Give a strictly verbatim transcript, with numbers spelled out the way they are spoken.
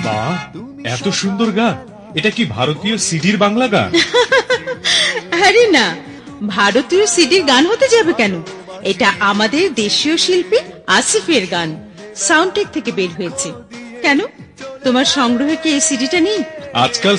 বাহ, এত সুন্দর গান! এটা কি ভারতীয় সিডির বাংলা গান? আরে না, ভারতীয় সিডির গান হতে যাবে কেন? এটা আমাদের দেশীয় শিল্পী আসিফের গান, সাউন্ডটেক থেকে বের হয়েছে। কেন, তোমার সংগ্রহে কি এই সিডিটা নেই? আজকাল